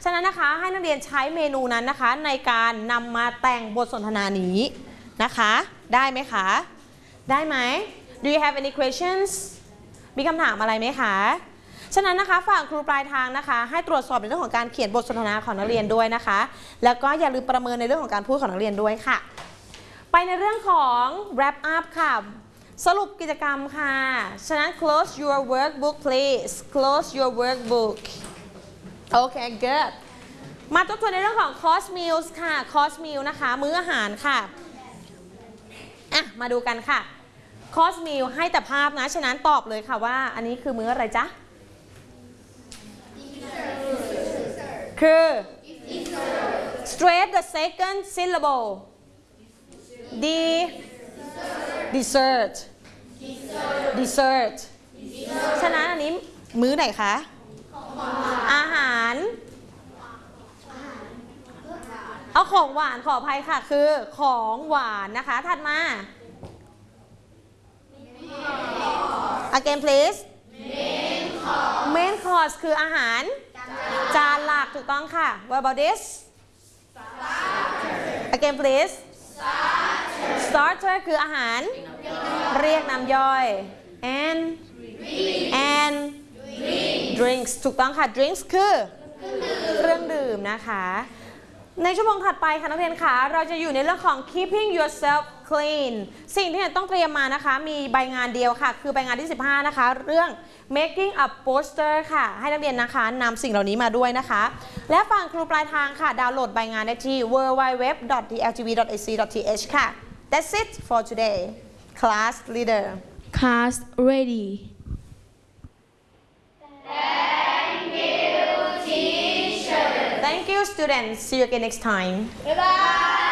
ฉะนั้นนะคะให้นักเรียนใช้เมนูนั้นนะคะในการนำมาแต่งบทสนทนานี้นะคะได้ไหมคะได้ไหม Do you have any questions มีคำถามอะไรไหมคะฉะนั้นนะคะฝั่งครูปลายทางนะคะให้ตรวจสอบในเรื่องของการเขียนบทสนทนาของนักเรียนด้วยนะคะแล้วก็อย่าลืมประเมินในเรื่องของการพูดของนักเรียนด้วยค่ะไปในเรื่องของ wrap up ค่ะสรุปกิจกรรมค่ะฉะนั้น close your workbook please close your workbook okay good มาทบทวนในเรื่องของ course meals ค่ะ course meal นะคะมื้ออาหารค่ะมาดูกันค่ะ course meal ให้แต่ภาพนะฉะนั้นตอบเลยค่ะว่าอันนี้คือมื้ออะไรจ๊ะคือ straight the second syllable dessert ฉะนั้นอันนี้มื้อไหนคะอาหารเอาของหวานขออภัยค่ะคือของหวานนะคะถัดมา again please main course คืออาหารจานหลักถูกต้องค่ะ what about this again please starter คืออาหารเรียกน้ำย่อย and drinks ถูกต้องค่ะ drinks คือเครื่องดื่มนะคะในชั่วโมงถัดไปค่ะนักเรียนคะเราจะอยู่ในเรื่องของ keeping yourself clean สิ่งที่ต้องเตรียมมานะคะมีใบงานเดียวค่ะคือใบงานที่15นะคะเรื่อง making a poster ค่ะให้นักเรียนนะคะนำสิ่งเหล่านี้มาด้วยนะคะและฝั่งครูปลายทางค่ะดาวน์โหลดใบงานได้ที่ www.dlgv.ac.th ค่ะ That's it for today class leader Class ready. Thank you students see you again next time Bye bye.